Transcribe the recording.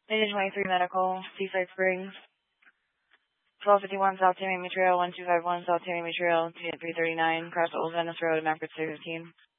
Agent 23 Medical, Seaside Springs, 1251 South Tammy Trail, 1251 South Tammy Trail, 339, across Old Venice Road, Mapford 315.